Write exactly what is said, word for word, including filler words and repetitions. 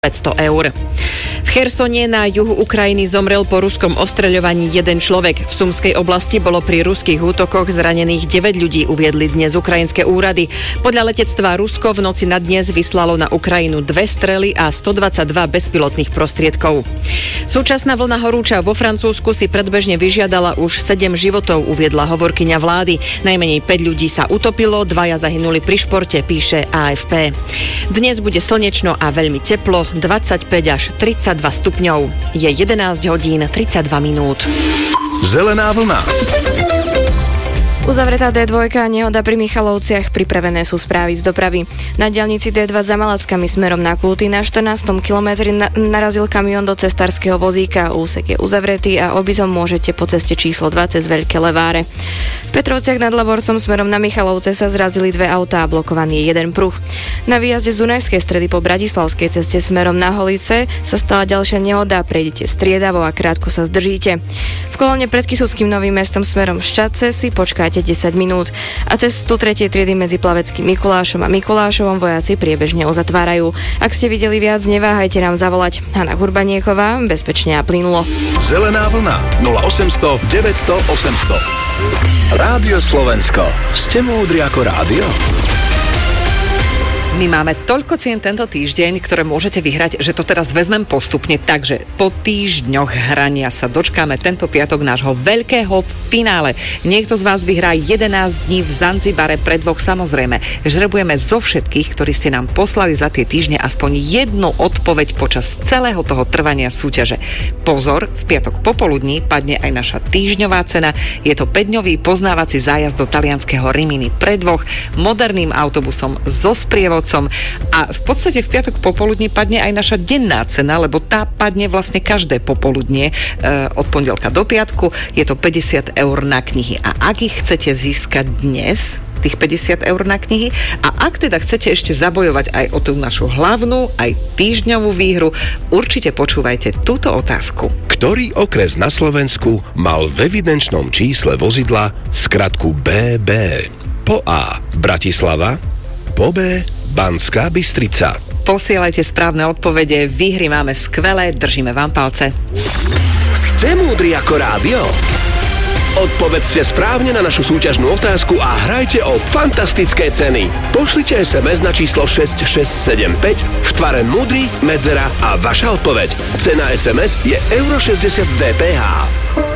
päťsto eur. V Chersone na juhu Ukrajiny zomrel po ruskom ostreľovaní jeden človek. V Sumskej oblasti bolo pri ruských útokoch zranených deväť ľudí, uviedli dnes ukrajinské úrady. Podľa letectva Rusko v noci na dnes vyslalo na Ukrajinu dve strely a stodvadsaťdva bezpilotných prostriedkov. Súčasná vlna horúča vo Francúzsku si predbežne vyžiadala už sedem životov, uviedla hovorkyňa vlády. Najmenej päť ľudí sa utopilo, dvaja zahynuli pri športe, píše á ef pé. Dnes bude slnečno a veľmi teplo, dvadsaťpäť až tridsaťdva stupňov. Je jedenásť hodín tridsaťdva minút. Zelená vlna. Uzavretá dé dva a nehoda pri Michalovciach, pripravené sú správy z dopravy. Na diaľnici dé dva za Malackami smerom na Kúty na štrnástom kilometri na- narazil kamión do cestárskeho vozíka. Úsek je uzavretý a obísť môžete po ceste číslo dva cez Veľké Leváre. V Petrovciach nad Laborcom smerom na Michalovce sa zrazili dve autá a blokovaný je jeden pruh. Na výjazde z Dunajskej stredy po Bratislavskej ceste smerom na Holice sa stala ďalšia nehoda, prejdete striedavo a krátko sa zdržíte. V kolóne pred Kisúckym Novým Mestom smerom Šťadce si počkáte desať minút a cestu tretej triedy medzi Plaveckým Mikulášom a Mikulášovom vojaci priebežne uzatvárajú. Ak ste videli viac, neváhajte nám zavolať. Hana Hurbaniechová, bezpečne a plynulo. Zelená vlna nula osemsto deväťsto osemsto. Rádio Slovensko. Ste múdri ako rádio? My máme toľko cien tento týždeň, ktoré môžete vyhrať, že to teraz vezmem postupne. Takže po týždňoch hrania sa dočkáme tento piatok nášho veľkého finále. Niekto z vás vyhrá jedenásť dní v Zanzibare pre dvoch, samozrejme. Žrebujeme zo všetkých, ktorí ste nám poslali za tie týždne aspoň jednu odpoveď počas celého toho trvania súťaže. Pozor, v piatok popoludní padne aj naša týždňová cena. Je to päťdňový poznávací zájazd do talianskeho Rimini pre dvoch, moderným autobusom so sprievodcom. A v podstate v piatok popoludní padne aj naša denná cena, lebo tá padne vlastne každé popoludnie e, od pondelka do piatku. Je to päťdesiat eur na knihy. A ak ich chcete získať dnes, tých päťdesiat eur na knihy, a ak teda chcete ešte zabojovať aj o tú našu hlavnú, aj týždňovú výhru, určite počúvajte túto otázku. Ktorý okres na Slovensku mal v evidenčnom čísle vozidla skratku bé bé? Po A. Bratislava, po B. Banská Bystrica. Posielajte správne odpovede, výhry máme skvelé, držíme vám palce. Ste múdri ako rádio? Odpovedzte správne na našu súťažnú otázku a hrajte o fantastické ceny. Pošlite es em es na číslo šesť šesť sedem päť v tvare múdry, medzera a vaša odpoveď. Cena es em es je euro šesťdesiat z dé pé há.